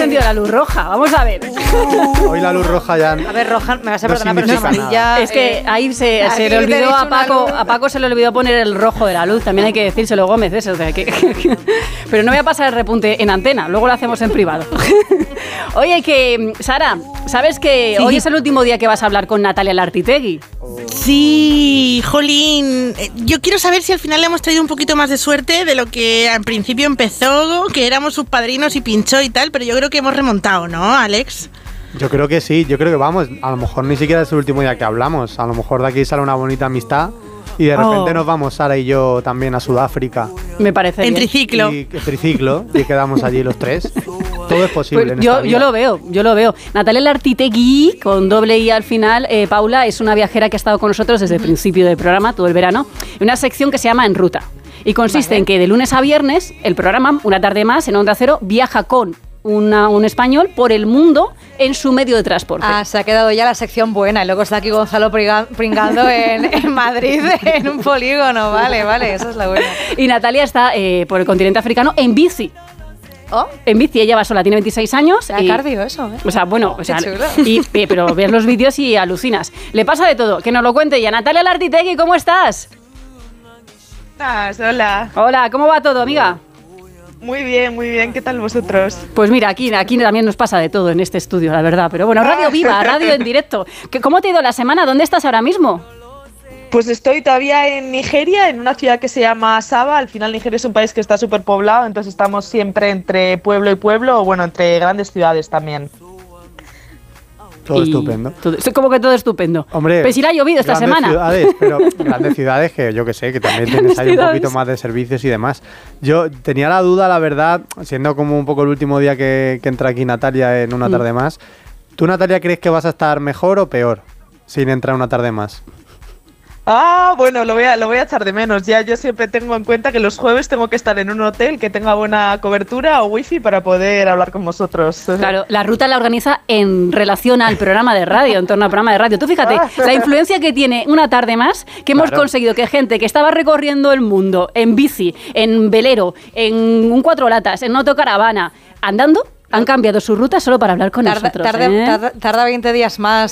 encendido la luz roja, vamos a ver. Hoy la luz roja ya... A ver, roja, me vas a no perdonar, pero significa amarilla... Es que ahí se le olvidó a Paco se le olvidó poner el rojo de la luz, también hay que decírselo, Gómez, eso, o sea, pero no voy a pasar el repunte en antena, luego lo hacemos en privado. Oye, que Sara, ¿sabes que hoy es el último día que vas a hablar con Natalia Lartitegui? Sí, jolín. Yo quiero saber si al final le hemos traído un poquito más de suerte de lo que al principio empezó, que éramos sus padrinos y pinchó y tal, pero yo creo que hemos remontado, ¿no, Alex? Yo creo que sí, yo creo que vamos, a lo mejor ni siquiera es el último día que hablamos, a lo mejor de aquí sale una bonita amistad y de repente nos vamos Sara y yo también a Sudáfrica. Me parece En bien. triciclo. Y triciclo, y quedamos allí los tres. Todo es posible Pues en esta vida. yo lo veo. Natalia Lartitegui, con doble I al final, Paula, es una viajera que ha estado con nosotros desde el principio del programa, todo el verano, en una sección que se llama En Ruta. Y consiste en que de lunes a viernes, el programa, Una tarde más, en Onda Cero, viaja con un español por el mundo en su medio de transporte. Ah, se ha quedado ya la sección buena. Y luego está aquí Gonzalo pringando en Madrid, en un polígono. Vale, esa es la buena. Y Natalia está por el continente africano en bici. ¿Oh? En bici, ella va sola, tiene 26 años. Sea cardio eso, ¿eh? O sea, bueno, Qué chulo. pero ves los vídeos y alucinas. Le pasa de todo, que nos lo cuente ella. Natalia Lartitegui, ¿cómo estás? Hola. Hola, ¿cómo va todo, amiga? Muy bien. ¿Qué tal vosotros? Pues mira, aquí también nos pasa de todo en este estudio, la verdad. Pero bueno, radio viva, radio en directo. ¿Cómo te ha ido la semana? ¿Dónde estás ahora mismo? Pues estoy todavía en Nigeria, en una ciudad que se llama Saba. Al final Nigeria es un país que está súper poblado, entonces estamos siempre entre pueblo y pueblo, o bueno, entre grandes ciudades también. Todo estupendo. Como que todo estupendo. Hombre, pues si la ha llovido esta semana. Ciudades, pero grandes ciudades que yo que sé, que también tienes ahí un poquito más de servicios y demás. Yo tenía la duda, la verdad, siendo como un poco el último día que entra aquí Natalia en Una tarde más. ¿Tú, Natalia, crees que vas a estar mejor o peor sin entrar Una tarde más? Ah, bueno, lo voy a echar de menos. Ya yo siempre tengo en cuenta que los jueves tengo que estar en un hotel que tenga buena cobertura o wifi para poder hablar con vosotros. Claro, la ruta la organiza en relación al programa de radio, en torno al programa de radio. Tú fíjate, la influencia que tiene Una tarde más, que hemos conseguido que gente que estaba recorriendo el mundo en bici, en velero, en un cuatro latas, en una autocaravana, andando, han cambiado su ruta solo para hablar con nosotros. Tarda 20 días más